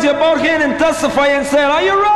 your both hand and testify and say, are you ready?